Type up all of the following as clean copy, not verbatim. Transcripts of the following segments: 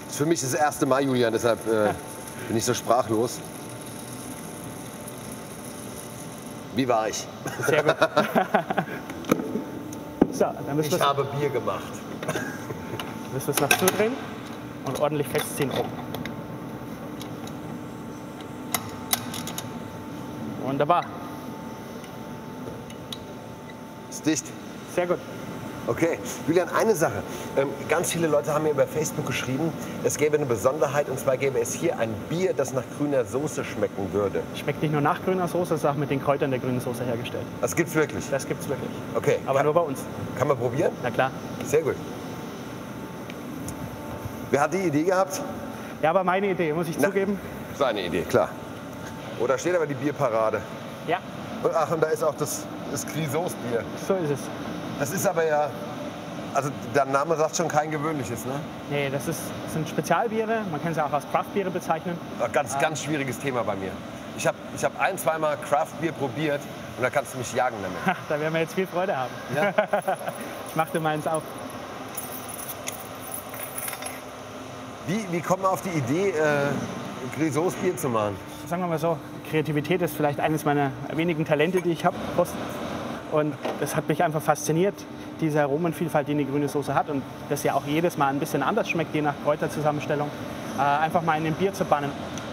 ist für mich das erste Mal, Julian, deshalb bin ich so sprachlos. Wie war ich? Sehr gut. So, dann müssen Ich habe Bier gemacht. wir es noch zudrehen und ordentlich festziehen oben. Wunderbar. Ist dicht. Sehr gut. Okay, Julian, eine Sache. Ganz viele Leute haben mir über Facebook geschrieben, es gäbe eine Besonderheit, und zwar gäbe es hier ein Bier, das nach grüner Soße schmecken würde. Schmeckt nicht nur nach grüner Soße, es ist auch mit den Kräutern der grünen Soße hergestellt. Das gibt's wirklich? Das gibt's wirklich. Okay. Aber nur bei uns. Kann man probieren? Na klar. Sehr gut. Wer hat die Idee gehabt? Ja, aber meine Idee, muss ich zugeben. Seine Idee, klar. Oh, da steht aber die Bierparade. Ja, Und, ach, und da ist auch das Grisons-Bier. so ist es. Das ist aber ja, also der Name sagt schon kein gewöhnliches, ne? Nee, das sind Spezialbiere. Man kann sie auch als Craftbiere bezeichnen. Ganz schwieriges Thema bei mir. Ich hab ein-, zweimal Craft-Bier probiert und da kannst du mich jagen damit. Da werden wir jetzt viel Freude haben. Ja? Ich mach dir meins auf. Wie kommt man auf die Idee, Grisons-Bier zu machen? Sagen wir mal so, Kreativität ist vielleicht eines meiner wenigen Talente, die ich habe. Und es hat mich einfach fasziniert, diese Aromenvielfalt, die eine grüne Soße hat. Und das ja auch jedes Mal ein bisschen anders schmeckt, je nach Kräuterzusammenstellung. Einfach mal in ein Bier zu bannen.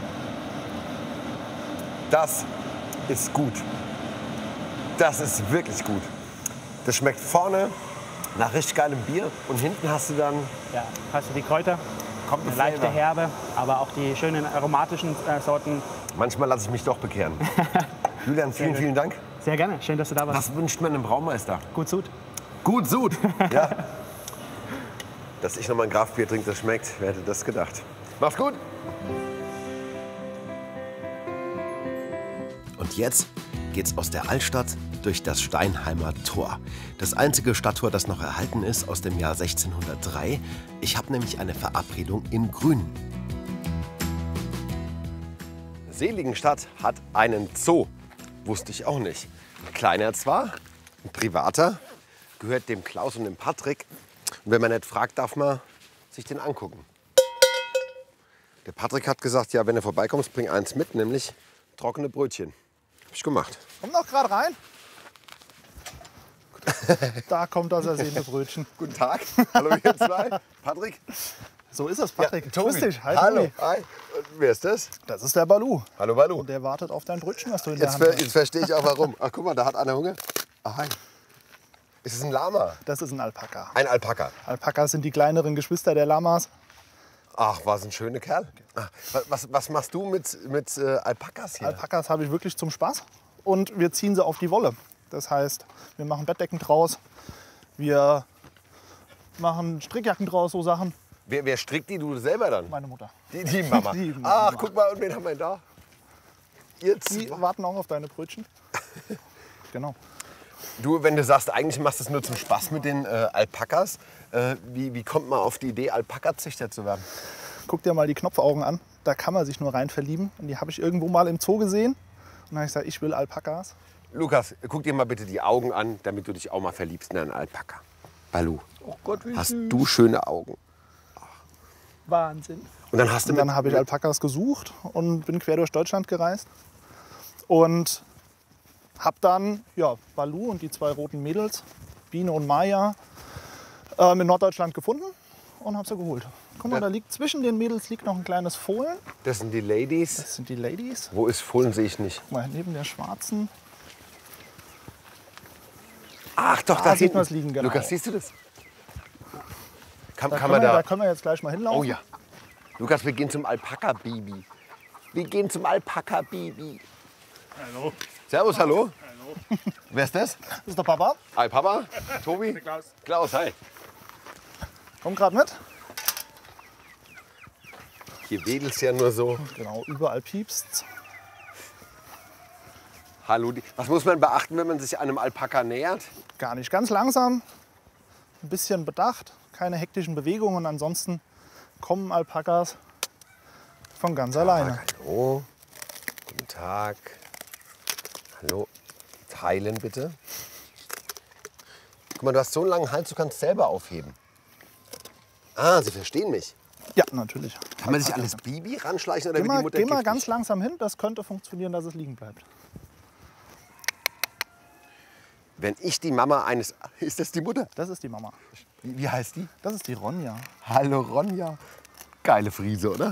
Das ist gut. Das ist wirklich gut. Das schmeckt vorne nach richtig geilem Bier und hinten hast du dann... Ja, hast du die Kräuter, Kommt ein eine leichte Flavor. Herbe, aber auch die schönen aromatischen Sorten. Manchmal lasse ich mich doch bekehren. Julian, vielen, gut. vielen Dank. Sehr gerne, schön, dass du da warst. Was wünscht man einem Braumeister? Gut Sud. Gut Sud. Ja. Dass ich noch mal ein Grafbier trinke, das schmeckt. Wer hätte das gedacht? Mach's gut. Und jetzt geht's aus der Altstadt durch das Steinheimer Tor. Das einzige Stadttor, das noch erhalten ist, aus dem Jahr 1603. Ich habe nämlich eine Verabredung in Grün. Seligenstadt hat einen Zoo. Wusste ich auch nicht. Kleiner zwar, ein privater, gehört dem Klaus und dem Patrick. Und wenn man nicht fragt, darf man sich den angucken. Der Patrick hat gesagt, ja, wenn du vorbeikommst, bring eins mit, nämlich trockene Brötchen. Hab ich gemacht. Komm doch gerade rein. Da kommt das ersehene Brötchen. Guten Tag. Hallo ihr zwei. Patrick. So ist es, Patrick. Tobi. Grüß dich. Hi, Hallo. Tobi. Hi. Und wer ist das? Das ist der Balu. Hallo Balu. Und der wartet auf dein Brötchen, was du in der Jetzt, Hand hast. jetzt verstehe ich auch warum. Ach guck mal, da hat einer Hunger. Ach, hi. Ist es ein Lama? Das ist ein Alpaka. Ein Alpaka. Alpakas sind die kleineren Geschwister der Lamas. Ach, was ein schöner Kerl. Ach, was machst du mit Alpakas hier? Alpakas habe ich wirklich zum Spaß. Und wir ziehen sie auf die Wolle. Das heißt, wir machen Bettdecken draus. Wir machen Strickjacken draus, so Sachen. Wer strickt die? Du selber dann? Meine Mutter. Die Mama. Die Ach, Mama. guck mal, und wen haben wir denn da? Ihr Die zwei. warten auch auf deine Brötchen. Genau. Du, wenn du sagst, eigentlich machst du es nur zum Spaß mit den Alpakas, wie kommt man auf die Idee, Alpakazüchter zu werden? Guck dir mal die Knopfaugen an. Da kann man sich nur rein verlieben. Und die habe ich irgendwo mal im Zoo gesehen. Und dann habe ich gesagt, ich will Alpakas. Lukas, guck dir mal bitte die Augen an, damit du dich auch mal verliebst in einen Alpaka. Balu, Oh Gott, wie hast süß. du schöne Augen. Wahnsinn. Und dann hast du Und dann habe ich Alpakas gesucht und bin quer durch Deutschland gereist. Und habe dann Balu und die zwei roten Mädels, Biene und Maya, in Norddeutschland gefunden und habe sie geholt. Guck mal, da liegt zwischen den Mädels liegt noch ein kleines Fohlen. Das sind die Ladies. Das sind die Ladies. Wo ist Fohlen, sehe ich nicht. Guck mal, neben der schwarzen. Ach doch, Da da sieht hinten. man's liegen, genau. Lukas, siehst du das? Kann Da man da... können wir jetzt gleich mal hinlaufen. Oh ja. Lukas, wir gehen zum Alpaka-Baby. Wir gehen zum Alpaka-Baby. Hallo. Servus, hallo. Hallo. Wer ist das? Das ist der Papa. Hi, Papa. Tobi. Klaus. Klaus, hi. Komm gerade mit. Hier wedelt's ja nur so. Genau, überall piepst's. Hallo. Was muss man beachten, wenn man sich einem Alpaka nähert? Gar nicht. Ganz langsam, ein bisschen bedacht, keine hektischen Bewegungen. Ansonsten kommen Alpakas von ganz alleine. Hallo. Guten Tag. Hallo. Teilen bitte. Guck mal, du hast so einen langen Hals, du kannst selber aufheben. Ah, Sie verstehen mich. Ja, natürlich. Kann man sich an das Baby ranschleichen oder wie die Mutter Geh mal gibt ganz nicht? langsam hin, das könnte funktionieren, dass es liegen bleibt. Wenn ich die Mama eines... Ist das die Mutter? Das ist die Mama. Wie heißt die? Das ist die Ronja. Hallo Ronja. Geile Friese, oder?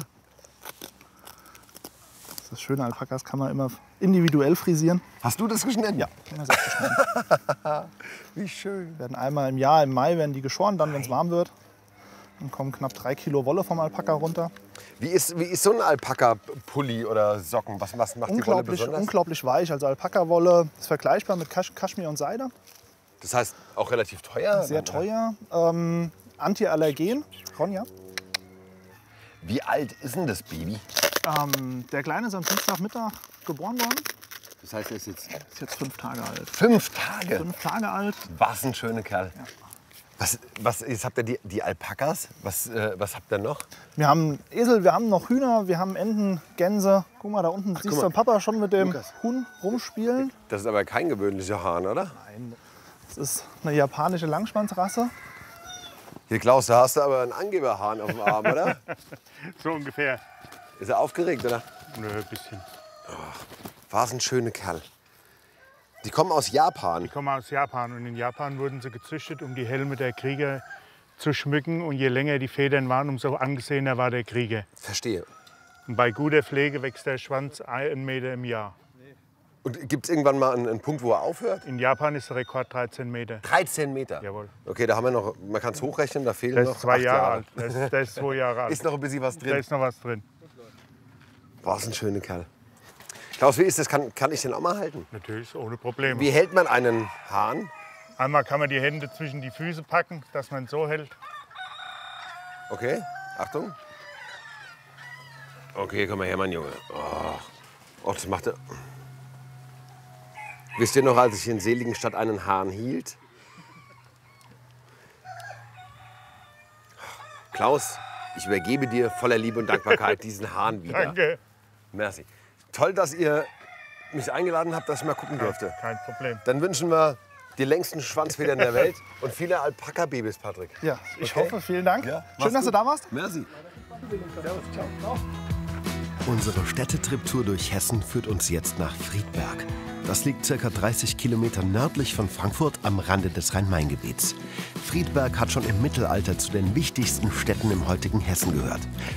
Das schöne Alpakas kann man immer individuell frisieren. Hast du das geschnitten? Ja, immer selbst geschnitten. Wie schön. Werden einmal im Jahr, im Mai werden die geschoren, dann wenn es warm wird. Dann kommen knapp 3 Kilo Wolle vom Alpaka runter. Wie ist so ein Alpaka-Pulli oder Socken? Was macht die Wolle besonders? Unglaublich weich. Also Alpaka-Wolle ist vergleichbar mit Kaschmir und Seide. Das heißt auch relativ teuer? Sehr teuer. Antiallergen. Ronja. Wie alt ist denn das Baby? Der Kleine ist am Dienstagmittag geboren worden. Das heißt, er ist jetzt Ist jetzt 5 Tage alt. 5 Tage. 5 Tage alt. Was ein schöner Kerl. Jetzt habt ihr die Alpakas. Was habt ihr noch? Wir haben Esel, wir haben noch Hühner, wir haben Enten, Gänse. Guck mal, da unten siehst du den Papa schon mit dem Lukas. Huhn rumspielen. Das ist aber kein gewöhnlicher Hahn, oder? Nein, das ist eine japanische Langschwanzrasse. Hier, Klaus, da hast du aber einen Angeberhahn auf dem Arm, oder? So ungefähr. Ist er aufgeregt, oder? Nö, ein bisschen. Was ein schöner Kerl. Die kommen aus Japan. Ich komme aus Japan und in Japan wurden sie gezüchtet, um die Helme der Krieger zu schmücken. Und je länger die Federn waren, umso angesehener war der Krieger. Verstehe. Und bei guter Pflege wächst der Schwanz 1 Meter im Jahr. Und gibt es irgendwann mal einen Punkt, wo er aufhört? In Japan ist der Rekord 13 Meter. 13 Meter? Jawohl. Okay, da haben wir noch, man kann es hochrechnen, da fehlen Der noch ist 2 8 Jahre alt. Der ist 2 Jahre alt. Ist noch ein bisschen was Da drin. ist noch was drin. Boah, ist ein schöner Kerl. Klaus, wie ist das? Kann ich den auch mal halten? Natürlich ohne Probleme. Wie hält man einen Hahn? Einmal kann man die Hände zwischen die Füße packen, dass man so hält. Okay, Achtung. Okay, komm mal her, mein Junge. Oh, das macht er. Wisst ihr noch, als ich in Seligenstadt einen Hahn hielt? Klaus, ich übergebe dir voller Liebe und Dankbarkeit diesen Hahn wieder. Danke. Merci. Toll, dass ihr mich eingeladen habt, dass ich mal gucken durfte. Kein Problem. Dann wünschen wir die längsten Schwanzfedern der Welt und viele Alpaka-Babys, Patrick. Ja, ich Okay. hoffe, vielen Dank. Ja, Schön, dass du da warst. Merci. Unsere Städtetrip-Tour durch Hessen führt uns jetzt nach Friedberg. Das liegt ca. 30 Kilometer nördlich von Frankfurt am Rande des Rhein-Main-Gebiets. Friedberg hat schon im Mittelalter zu den wichtigsten Städten im heutigen Hessen gehört.